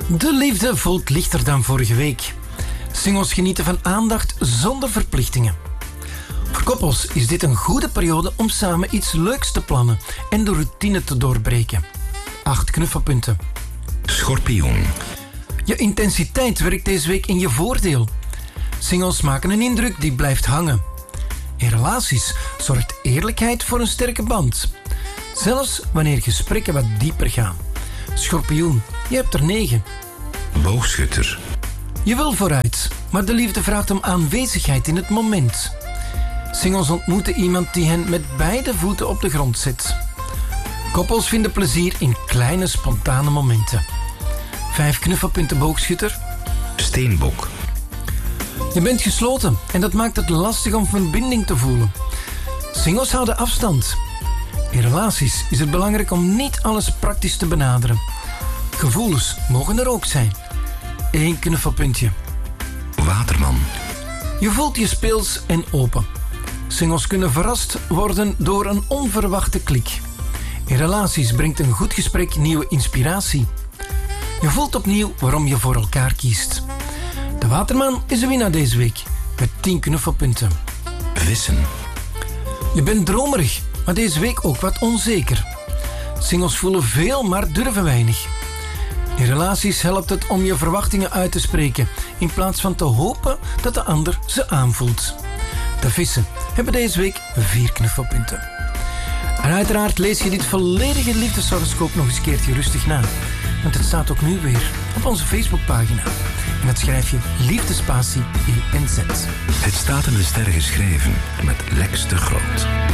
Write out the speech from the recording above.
De liefde voelt lichter dan vorige week. Singles genieten van aandacht zonder verplichtingen. Voor koppels is dit een goede periode om samen iets leuks te plannen en de routine te doorbreken. 8 knuffelpunten. Schorpioen. Je intensiteit werkt deze week in je voordeel. Singles maken een indruk die blijft hangen. In relaties zorgt eerlijkheid voor een sterke band. Zelfs wanneer gesprekken wat dieper gaan. Schorpioen, je hebt er 9. Boogschutter. Je wil vooruit, maar de liefde vraagt om aanwezigheid in het moment. Singles ontmoeten iemand die hen met beide voeten op de grond zet. Koppels vinden plezier in kleine, spontane momenten. 5 knuffelpunten boogschutter. Steenbok. Je bent gesloten en dat maakt het lastig om verbinding te voelen. Singles houden afstand. In relaties is het belangrijk om niet alles praktisch te benaderen. Gevoelens mogen er ook zijn. 1 knuffelpuntje. Waterman. Je voelt je speels en open. Singles kunnen verrast worden door een onverwachte klik. In relaties brengt een goed gesprek nieuwe inspiratie. Je voelt opnieuw waarom je voor elkaar kiest. De Waterman is de winnaar deze week met 10 knuffelpunten. Vissen. Je bent dromerig, maar deze week ook wat onzeker. Singles voelen veel, maar durven weinig. In relaties helpt het om je verwachtingen uit te spreken, in plaats van te hopen dat de ander ze aanvoelt. De Vissen hebben deze week 4 knuffelpunten. En uiteraard lees je dit volledige liefdeshoroscoop nog eens een keertje rustig na. Want het staat ook nu weer op onze Facebookpagina. En dat schrijf je liefdespatie INZ. Het staat in de sterren geschreven met Lex de Groot.